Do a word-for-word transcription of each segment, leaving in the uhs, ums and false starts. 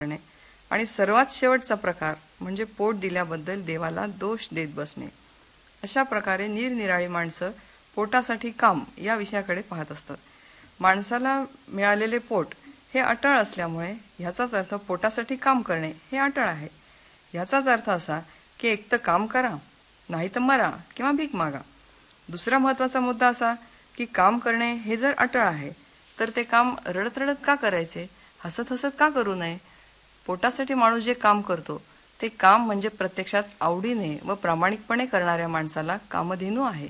करणे आणि सर्वात शेवटचा प्रकार म्हणजे पोट दिल्याबद्दल देवाला दोष देत बसणे. अशा प्रकारे निरनिराळी माणसं पोटासाठी काम या विषयाकडे पाहत असतात. माणसाला मिळालेले पोट हे अटळ असल्यामुळे ह्याचाच अर्थ पोटासाठी काम करणे हे अटळ आहे. ह्याचाच अर्थ असा की एक तर काम करा, नाही तर मरा किंवा भीक मागा. दुसरा महत्त्वाचा मुद्दा असा की काम करणे हे जर अटळ आहे तर ते काम रडत रडत का करायचे, हसत हसत का करू नये. पोटासाठी माणूस जे काम करतो ते काम म्हणजे प्रत्यक्षात आवडीने व प्रामाणिकपणे करणाऱ्या माणसाला कामधेनू आहे.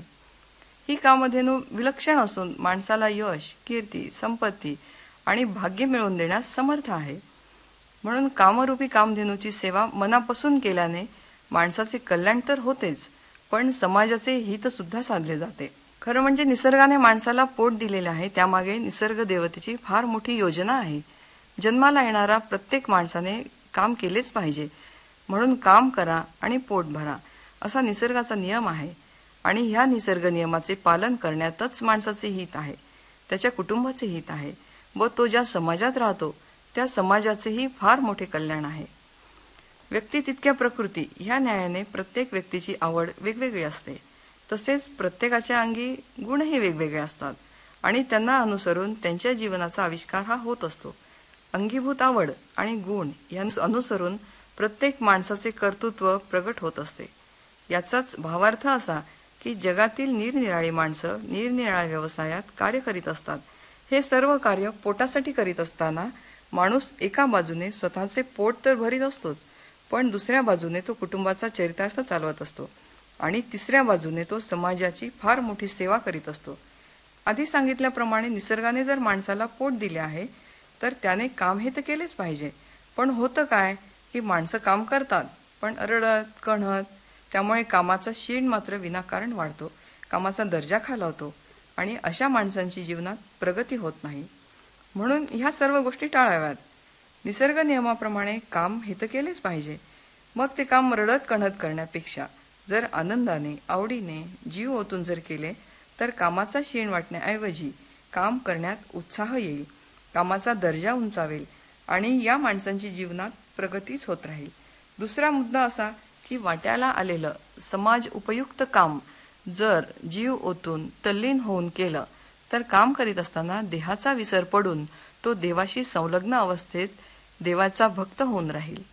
ही कामधेनू विलक्षण असून माणसाला यश, कीर्ती, संपत्ती आणि भाग्य मिळवून देण्यास समर्थ आहे. म्हणून कामरूपी कामधेनूची सेवा मनापासून केल्याने माणसाचे कल्याण तर होतेच, पण समाजाचे हित सुद्धा साधले जाते. खरं म्हणजे निसर्गाने माणसाला पोट दिलेले आहे त्यामागे निसर्ग देवतेची फार मोठी योजना आहे. जन्माला येणारा प्रत्येक माणसाने काम केलेच पाहिजे, म्हणून काम करा आणि पोट भरा असा निसर्गाचा नियम आहे. आणि ह्या निसर्ग नियमाचे पालन करण्यातच माणसाचे हित आहे, त्याच्या कुटुंबाचे हित आहे व तो ज्या समाजात राहतो त्या समाजाचेही फार मोठे कल्याण आहे. व्यक्ती तितक्या प्रकृती ह्या न्यायाने प्रत्येक व्यक्तीची आवड वेगवेगळी असते. तसेच प्रत्येकाच्या अंगी गुणही वेगवेगळे असतात आणि त्यांना अनुसरून त्यांच्या जीवनाचा आविष्कार हा होत असतो. अंगीभूत आवड आणि गुण यांना अनुसरून प्रत्येक माणसाचे कर्तृत्व प्रगट होत असते. याचाच भावार्थ असा की जगातील निरनिराळी माणसं निरनिराळ्या व्यवसायात कार्य करीत असतात. हे सर्व कार्य पोटासाठी करीत असताना माणूस एका बाजूने स्वतःचे पोट तर भरीत असतोच, पण दुसऱ्या बाजूने तो कुटुंबाचा चरितार्थ चालवत असतो आणि तिसऱ्या बाजूने तो समाजाची फार मोठी सेवा करीत असतो. आधी सांगितल्याप्रमाणे निसर्गाने जर माणसाला पोट दिले आहे तर त्याने काम हे तर केलेच पाहिजे. पण होतं काय की माणसं काम करतात पण रडत कणत, त्यामुळे कामाचा शीण मात्र विनाकारण वाढतो, कामाचा दर्जा खालावतो आणि अशा माणसांची जीवनात प्रगती होत नाही. म्हणून ह्या सर्व गोष्टी टाळाव्यात. निसर्ग नियमाप्रमाणे काम हे तर केलेच पाहिजे. मग ते काम रडत कणत करण्यापेक्षा जर आनंदाने आवडीने जीव ओतून जर केले तर कामाचा शीण वाटण्याऐवजी काम करण्यात उत्साह येईल, कामाचा दर्जा उंचावेल आणि या माणसांची जीवनात प्रगतीच होत राहील. दुसरा मुद्दा असा की वाट्याला आलेलं समाज उपयुक्त काम जर जीव ओतून तल्लीन होऊन केलं तर काम करीत असताना देहाचा विसर पडून तो देवाशी संलग्न अवस्थेत देवाचा भक्त होऊन राहील.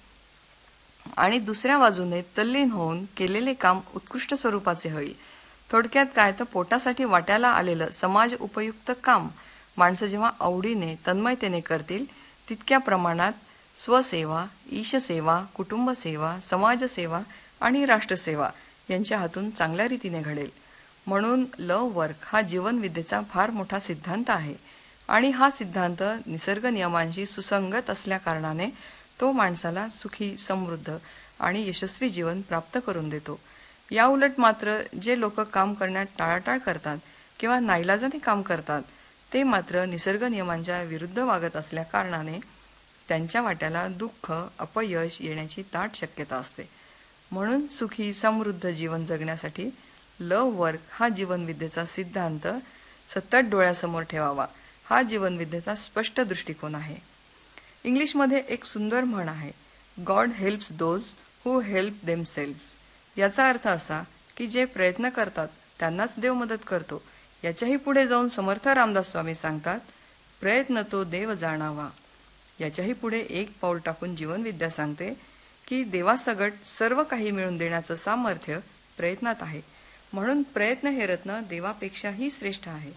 आणि दुसऱ्या बाजूने तल्लीन होऊन केलेले काम उत्कृष्ट स्वरूपाचे होईल. थोडक्यात काय तर पोटासाठी वाट्याला आलेलं समाज उपयुक्त काम माणसं जेव्हा आवडीने तन्मयतेने करतील तितक्या प्रमाणात स्वसेवा, ईशसेवा, कुटुंबसेवा, समाजसेवा आणि राष्ट्रसेवा यांच्या हातून चांगल्या रीतीने घडेल. म्हणून लव वर्क हा जीवनविद्येचा फार मोठा सिद्धांत आहे आणि हा सिद्धांत निसर्ग नियमांशी सुसंगत असल्याकारणाने तो माणसाला सुखी, समृद्ध आणि यशस्वी जीवन प्राप्त करून देतो. या उलट मात्र जे लोक काम करण्यात टाळाटाळ करतात किंवा नाईलाजाने काम करतात ते मात्र निसर्ग नियमांच्या विरुद्ध वागत असल्याकारणाने त्यांच्या वाट्याला दुःख, अपयश येण्याची दाट शक्यता असते. म्हणून सुखी, समृद्ध जीवन जगण्यासाठी लव वर्क हा जीवनविद्येचा सिद्धांत सतत डोळ्यासमोर ठेवावा हा जीवनविद्येचा स्पष्ट दृष्टिकोन आहे. इंग्लिशमध्ये एक सुंदर म्हण आहे, God helps those who help themselves. याचा अर्थ असा की जे प्रयत्न करतात त्यांनाच देव मदत करतो. याच्याही पुढे जाऊन समर्थ रामदास स्वामी सांगतात, प्रयत्न तो देव जाणावा. याच्याही पुढे एक पाऊल टाकून जीवनविद्या सांगते की देवासगट सर्व काही मिळवून देण्याचं सामर्थ्य प्रयत्नात आहे. म्हणून प्रयत्न हे रत्न देवापेक्षाही श्रेष्ठ आहे.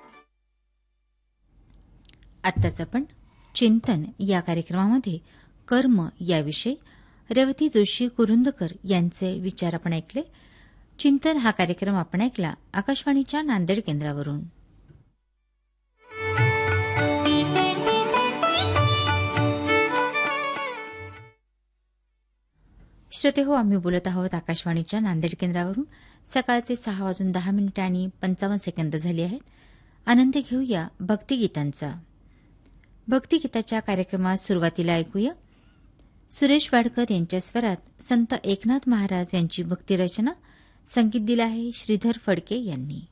आत्ताच आपण चिंतन या कार्यक्रमामध्ये कर्म याविषयी रेवती जोशी कुरुंदकर यांचे विचार आपण ऐकले. चिंतन हा कार्यक्रम आपण ऐकला आकाशवाणीच्या नांदेड केंद्रावरून. श्रोते हो, आम्ही बोलत आहोत आकाशवाणीच्या नांदेड केंद्रावरून. सकाळचे सहा वाजून दहा मिनिटे आणि पंचावन्न सेकंद झाली आहेत. आनंद घेऊया भक्तिगीतांचा. भक्तिगीताच्या कार्यक्रमात सुरुवातीला ऐकूया सुरेश वाडकर यांच्या स्वरात संत एकनाथ महाराज यांची भक्तिरचना. संगीत दिलं आहे श्रीधर फडके यांनी.